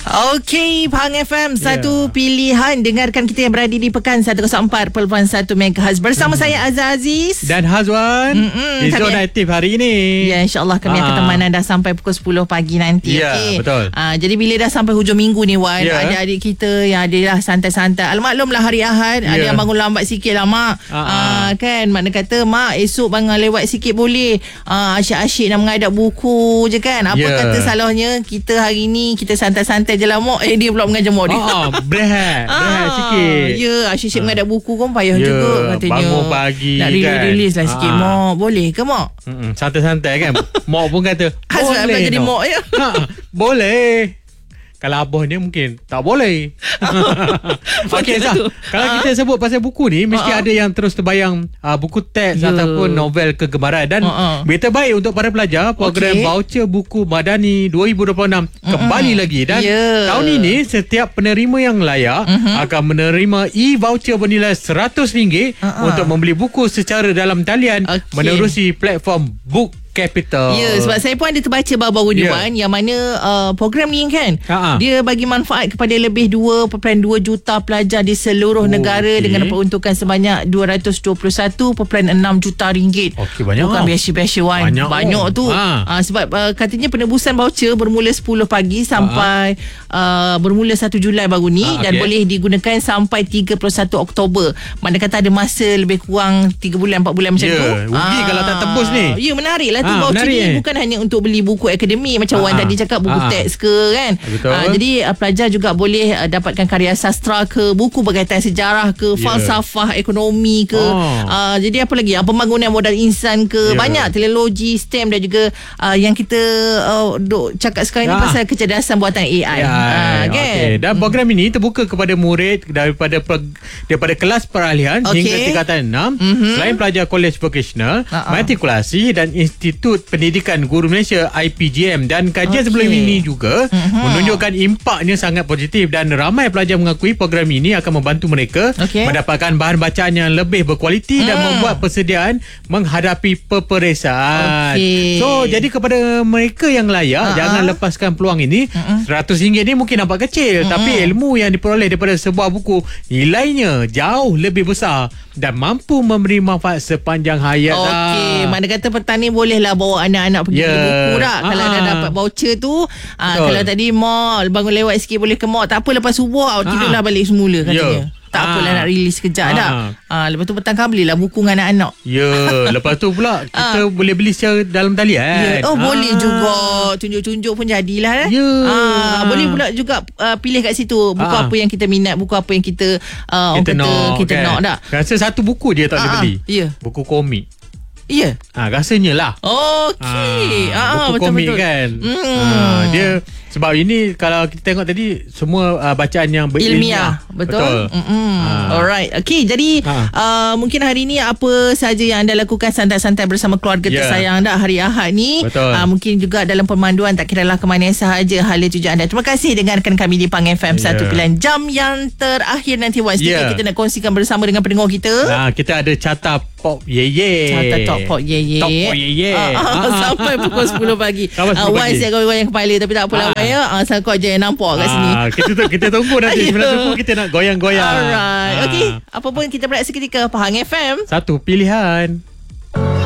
Okey, Pahang FM satu pilihan. Dengarkan kita yang berada di Pekan 104.1 MHz. Bersama saya Azhar Aziz dan Hazwan. Di Zona Aktif hari ini. Ya, insyaAllah kami akan teman anda sampai pukul 10 pagi nanti. Ya, betul. Jadi bila dah sampai hujung minggu ni Wan, adik-adik kita yang adalah santai-santai. Maklumlah hari Ahad, ada yang bangun lambat sikit lah mak. Kan, makna kata mak esok bangun lewat sikit boleh. Asyik-asyik nak mengadap buku je kan. Apa kata salahnya kita hari ni kita santai-santai je lah mak. Dia pula mengajar mak dia. Berehat sikit. Ya, asyik-asyik mengadap buku kan payah juga katanya. Bangun pagi nak release lah sikit mak. Boleh ke mak? Santai-santai kan. Mak pun kata Hazrat nak jadi mak ya. Boleh. Kalau abah ni mungkin tak boleh. Okey Zah, kalau kita sebut pasal buku ni mesti ada yang terus terbayang buku teks ataupun novel kegemaran. Dan berita baik untuk para pelajar, program voucher buku Madani 2026 kembali lagi. Dan tahun ini setiap penerima yang layak akan menerima e-voucher bernilai RM100 untuk membeli buku secara dalam talian menerusi platform Book Capital. Ya, sebab saya pun ada terbaca baru-baru ni Wan, yang mana program ni kan dia bagi manfaat kepada lebih 2.2 juta pelajar di seluruh negara dengan peruntukan sebanyak RM221.6 juta. Banyak. Bukan biasa-biasa Wan. Banyak tu. Sebab katanya penebusan voucher bermula 10 pagi sampai bermula 1 Julai baru ni dan boleh digunakan sampai 31 Oktober. Mana kata ada masa lebih kurang 3 bulan 4 bulan macam tu. Rugi kalau tak tembus ni. Ya, menarik lah. Voucher ni bukan hanya untuk beli buku akademik macam Wan tadi cakap, buku teks ke kan. Jadi pelajar juga boleh dapatkan karya sastra ke, buku berkaitan sejarah ke, falsafah ekonomi ke. Jadi apa lagi, pembangunan modal insan ke, banyak teknologi STEM dan juga yang kita cakap sekarang ni pasal kecerdasan buatan AI. Kan? Dan program ini terbuka kepada murid daripada kelas peralihan hingga tingkatan 6 selain pelajar kolej vocational, matrikulasi dan Institut Pendidikan Guru Malaysia IPGM. Dan kajian sebelum ini juga menunjukkan impaknya sangat positif dan ramai pelajar mengakui program ini akan membantu mereka mendapatkan bahan bacaan yang lebih berkualiti dan membuat persediaan menghadapi peperiksaan. So jadi kepada mereka yang layak, jangan lepaskan peluang ini. RM100 ni mungkin nampak kecil, tapi ilmu yang diperoleh daripada sebuah buku nilainya jauh lebih besar dan mampu memberi manfaat sepanjang hayat. Mana kata petang ni bolehlah bawa anak-anak pergi beli buku dah. Kalau dah dapat voucher tu, kalau tadi mall bangun lewat sikit boleh ke mall, tak apa, lepas subuh tidurlah balik semula katanya. Tak apalah, nak release sekejap dah. Lepas tu petang kan belilah buku dengan anak-anak. Lepas tu pula kita boleh beli secara dalam talian. Boleh juga. Tunjuk-tunjuk pun jadilah. Boleh pula juga pilih kat situ buku apa yang kita minat, buku apa yang kita nak dah. Rasa satu buku je tak boleh beli. Buku komik. Rasanya lah. Betul, buku komik kan. Dia sebab ini kalau kita tengok tadi semua bacaan yang berilmiah. Betul. Alright. Okay, jadi mungkin hari ni apa saja yang anda lakukan santai-santai bersama keluarga tersayang dah hari Ahad ni. Mungkin juga dalam pemanduan, tak kiralah ke mana sahaja hala tujuan anda. Terima kasih dengarkan kami di Pang FM. Satu pilihan jam yang terakhir nanti kita nak kongsikan bersama dengan pendengar kita. Kita ada carta Pop Ye. Carta Top Pop Ye. Sampai pukul 10 pagi. Wan siap goyang kepala, tapi tak apalah asal kau je yang nampak kat sini. Kita tunggu nanti 9 suku kita nak goyang-goyang. Alright. Okay, apa pun kita berehat seketika. Pahang FM, satu pilihan.